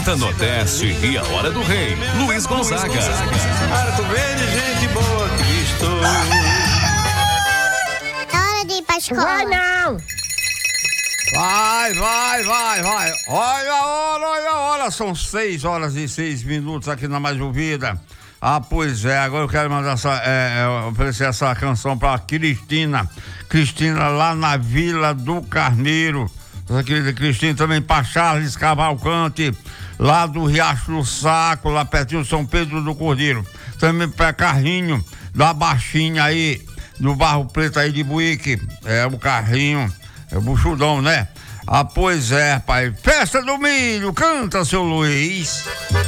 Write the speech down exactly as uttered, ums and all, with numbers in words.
Rota Nordeste e a Hora do Rei, Luiz Gonzaga. Arco Verde, gente boa, Cristo. É hora de ir pra escola. Vai não! Vai, vai, vai, vai. Olha a hora, olha a hora. São seis horas e seis minutos aqui na Mais Ouvida. Ah, pois é, agora eu quero mandar essa, é, oferecer essa canção pra Cristina. Cristina lá na Vila do Carneiro. Nossa querida Cristina, também pra Charles Cavalcante, lá do Riacho do Saco, lá pertinho de São Pedro do Cordeiro. Também pra Carrinho, da Baixinha aí, do Barro Preto aí de Buíque. É o Carrinho, é o Buchudão, né? Ah, pois é, pai. Festa do Milho, canta, seu Luiz.